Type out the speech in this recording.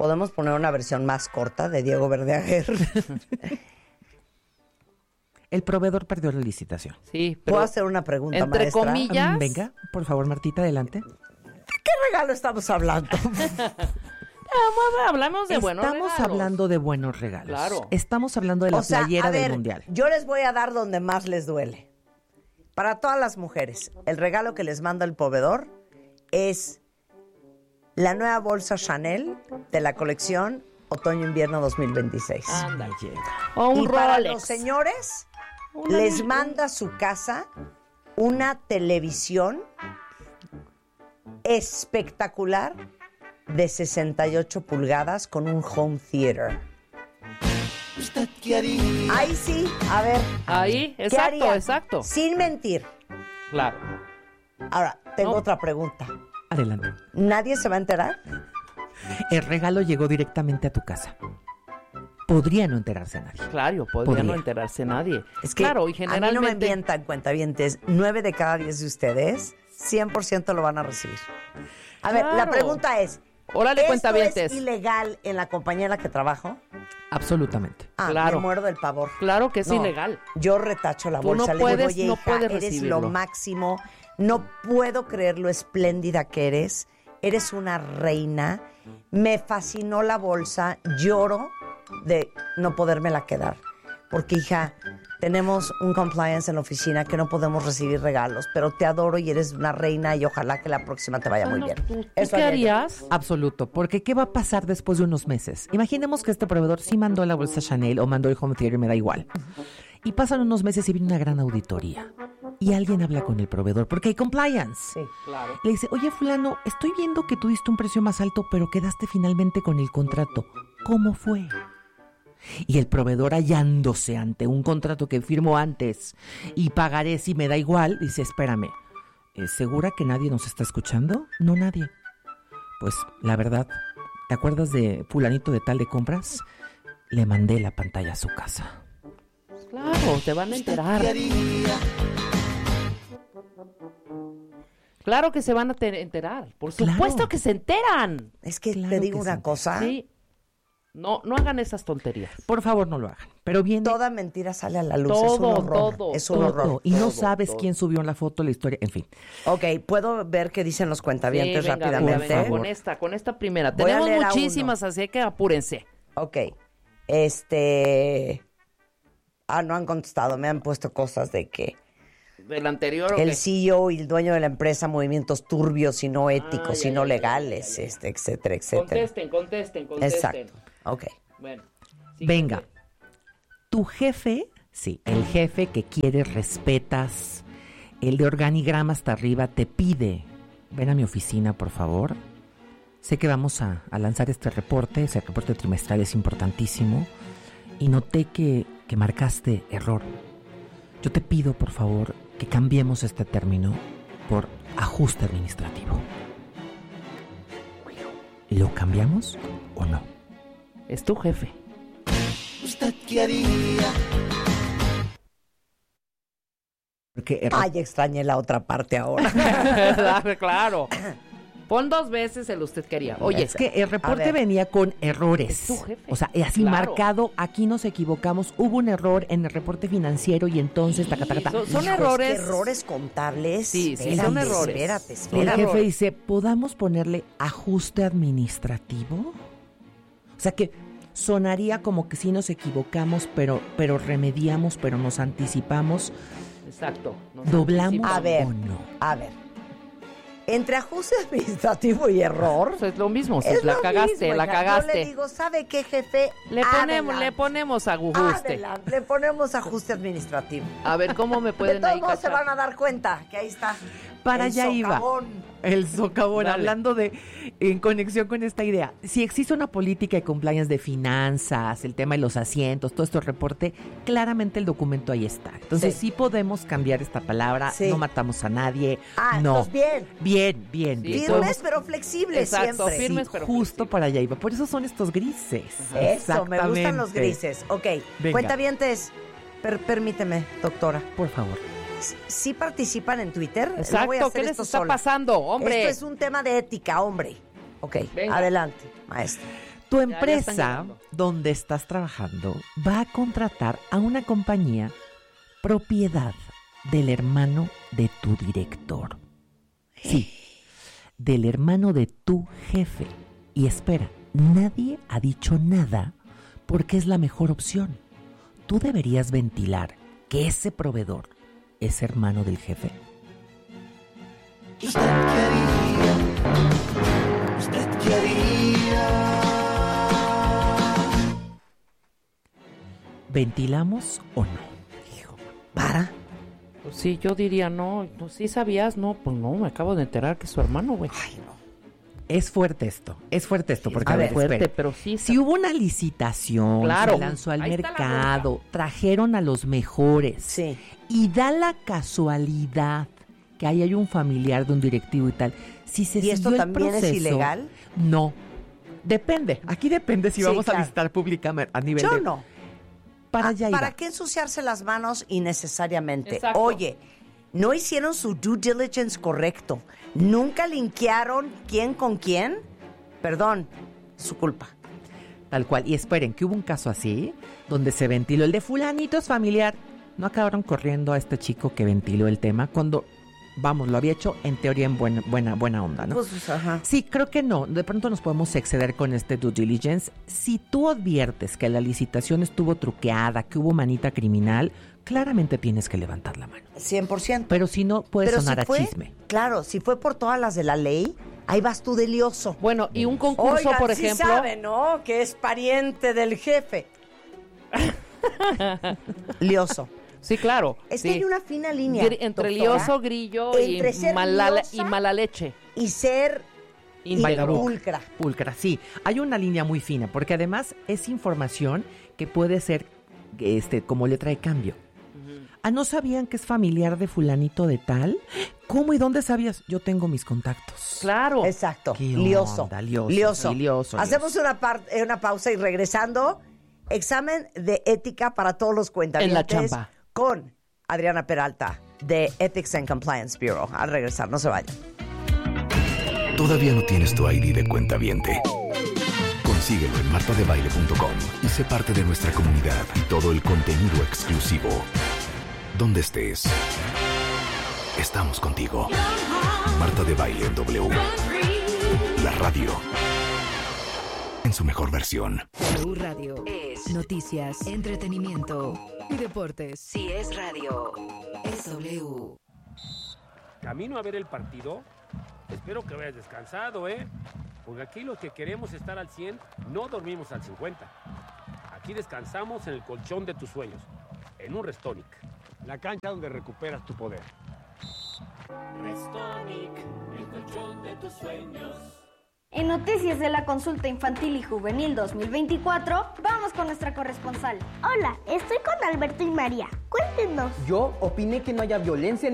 Podemos poner una versión más corta de Diego Verdaguer. El proveedor perdió la licitación. Sí, pero ¿Puedo hacer una pregunta, entre maestra? comillas. Venga, por favor, Martita, adelante. ¿De qué regalo estamos hablando? Hablamos de buenos regalos. Estamos hablando de buenos regalos. Claro. Estamos hablando de la playera a ver, del Mundial. Yo les voy a dar donde más les duele. Para todas las mujeres, el regalo que les manda el proveedor es la nueva bolsa Chanel de la colección Otoño-Invierno 2026. Ándale. O un Y para Rolex. los señores, les manda a su casa una televisión espectacular de 68 pulgadas con un home theater. ¿Usted qué haría? Ahí sí, a ver. Ahí, ¿qué exacto, haría? exacto. Sin mentir. Claro. Ahora, tengo No. otra pregunta. Adelante. ¿Nadie se va a enterar? El regalo llegó directamente a tu casa. Podría no enterarse nadie. Claro, podría no Podría. enterarse nadie. Es que claro, y a mí generalmente... no me mientan, cuentavientes. 9 de cada 10 de ustedes 100% lo van a recibir. A ver, la Claro. pregunta es... Órale, ¿esto cuentavientes. es ilegal en la compañía en la que trabajo? Absolutamente. Ah, Claro. me muero del pavor. Claro que es No, ilegal. Yo retacho la Tú bolsa. no Le digo, puedes- oye, no hija, puedes eres recibirlo. lo máximo. No puedo creer lo espléndida que eres. Eres una reina. Me fascinó la bolsa. Lloro de no podérmela quedar. Porque, hija, tenemos un compliance en la oficina que no podemos recibir regalos, pero te adoro y eres una reina y ojalá que la próxima te vaya muy Bueno, bien. ¿tú Eso qué haría yo. harías? Absoluto, porque ¿qué va a pasar después de unos meses? Imaginemos que este proveedor sí mandó la bolsa Chanel o mandó el home theater, me da igual. Y pasan unos meses y viene una gran auditoría. Y alguien habla con el proveedor, porque hay compliance. Sí. Claro. Le dice, oye fulano, estoy viendo que tuviste un precio más alto, pero quedaste finalmente con el contrato. ¿Cómo fue? Y el proveedor, hallándose ante un contrato que firmó antes y pagaré si me da igual, dice, espérame, ¿segura que nadie nos está escuchando? No, nadie. Pues, la verdad, ¿te acuerdas de fulanito de tal de compras? Le mandé la pantalla a su casa. Claro, te van a enterar. ¿Qué haría? Claro que se van a enterar. Por Claro. supuesto que se enteran. Es que Claro te digo que una sí. cosa. Sí. No hagan esas tonterías. Por favor, no lo hagan. Pero viene Toda mentira sale a la luz. es un Todo, horror. todo, es un todo. horror. Y no todo, sabes todo. quién subió la foto, la historia, en fin. Ok, ¿puedo ver qué dicen los cuentavientes Sí, venga, rápidamente? venga, con esta primera. Voy a Tenemos leer a muchísimas, así que apúrense. Ok, no han contestado, me han puesto cosas de que Del anterior, el CEO y el dueño de la empresa, movimientos turbios y no éticos ya, y no ya, ya, legales, ya, ya. etcétera, etcétera. Contesten. Exacto, ok. Bueno. Venga, siguiente. tu jefe, sí, el jefe que quieres, respetas, el de organigrama hasta arriba, te pide, ven a mi oficina, por favor. Sé que vamos a lanzar este reporte, ese reporte trimestral es importantísimo, y noté que marcaste error. Yo te pido, por favor, que cambiemos este término por ajuste administrativo. ¿Lo cambiamos o no? Es tu jefe. ¿Usted qué haría? Porque Ay, extrañé la otra parte ahora. Claro. Pon 2 veces el usted quería. Oye, es que el A reporte ver. venía con errores. Es tu jefe. O sea, así Claro. marcado, aquí nos equivocamos, hubo un error en el reporte financiero y entonces, son Hijos, errores. ¿qué errores contables? Sí, sí, Espérate, son errores. Espérate, el espérate. jefe dice, ¿podamos ponerle ajuste administrativo? O sea que sonaría como que sí nos equivocamos, pero remediamos, pero nos anticipamos. Exacto. Nos ¿Doblamos anticipamos. A ver, o no? a ver. Entre ajuste administrativo y error. Pues es lo mismo, si es la lo cagaste, mismo, la hija. cagaste. Yo le digo, ¿sabe qué, jefe? Le Adelante. ponemos ajuste. Adelante, le ponemos ajuste administrativo. A ver, ¿cómo me De pueden todos ahí modos se cachar? van a dar cuenta que ahí está. Para el allá iba. socavón. El socavón, Dale. hablando de, en conexión con esta idea, si existe una política de compliance de finanzas, el tema de los asientos, todo esto reporte, claramente el documento ahí está. Entonces sí, podemos cambiar esta palabra, Sí. no matamos a nadie, Ah, no. entonces bien. Bien. Sí, Firmes Podemos- pero flexibles Exacto, siempre. firmes. sí, pero justo flexible. para allá iba. Por eso son estos grises. Eso, me gustan los Exactamente. grises. Ok, Venga. cuentavientes, permíteme, doctora. Por favor. ¿Sí participan en Twitter? No voy a Exacto, hacer ¿qué les esto está sola. pasando, hombre? Esto es un tema de ética, hombre. Ok, Venga. adelante, maestra. Tu Ya están empresa llegando. donde estás trabajando va a contratar a una compañía propiedad del hermano de tu director. Sí, del hermano de tu jefe. Y espera, nadie ha dicho nada porque es la mejor opción. Tú deberías ventilar que ese proveedor es hermano del jefe. ¿Usted qué haría? ¿Usted qué haría? ¿Ventilamos o no? Para. Pues sí, yo diría no. Pues sí sabías, no, pues no, me acabo de enterar que es su hermano, güey. Es fuerte esto, porque A a ver, ver, fuerte, espera. pero sí. Si hubo una licitación, Claro. se lanzó al Ahí está la mercado, trajeron a los mejores. Sí. Y da la casualidad que ahí hay un familiar de un directivo y tal. Si se ¿Y esto siguió el también es proceso, ilegal? No. Depende. Aquí depende si Sí, vamos claro. a visitar públicamente a nivel Yo de... no. Para allá iba. ¿Para qué ensuciarse las manos innecesariamente? Exacto. Oye, no hicieron su due diligence correcto. Nunca linkearon quién con quién. Perdón, su culpa. Tal cual. Y esperen, que hubo un caso así, donde se ventiló el de fulanito es familiar. No acabaron corriendo a este chico que ventiló el tema cuando, vamos, lo había hecho en teoría en buena onda, ¿no? Pues, ajá. Sí, creo que no. De pronto nos podemos exceder con este due diligence. Si tú adviertes que la licitación estuvo truqueada, que hubo manita criminal, claramente tienes que levantar la mano. 100%. Pero si no, puede Pero sonar si fue, a chisme. claro, si fue por todas las de la ley, ahí vas tú de lioso. Bueno, y un concurso, Oigan, por sí ejemplo. sabe, ¿no? Que es pariente del jefe. Lioso. Sí, claro. Es sí. que hay una fina línea, Entre doctora, lioso, grillo entre y ser mala liosa leche. y ser Bailaruc. pulcra. Pulcra, sí. Hay una línea muy fina, porque además es información que puede ser como letra de cambio. Ah, ¿no sabían que es familiar de fulanito de tal? ¿Cómo y dónde sabías? Yo tengo mis contactos. Claro. Exacto. ¿Qué Lioso. onda? Lioso, sí, lioso. Hacemos una pausa y regresando, examen de ética para todos los cuentavientes. En la chamba. Con Adriana Peralta de Ethics and Compliance Bureau. Al regresar, no se vayan. ¿Todavía no tienes tu ID de cuentaviente? Consíguelo en martadebaile.com y sé parte de nuestra comunidad y todo el contenido exclusivo. Donde estés, estamos contigo. Marta de Baile en W. La radio. En su mejor versión. W Radio es noticias, entretenimiento y deportes. Si es radio, es W. Camino a ver el partido. Espero que hayas descansado, ¿eh? Porque aquí los que queremos estar al 100 no dormimos al 50. Aquí descansamos en el colchón de tus sueños, en un Restonic, la cancha donde recuperas tu poder. Restonic, el colchón de tus sueños. En Noticias de la Consulta Infantil y Juvenil 2024, vamos con nuestra corresponsal. Hola, estoy con Alberto y María. Cuéntenos. Yo opiné que no haya violencia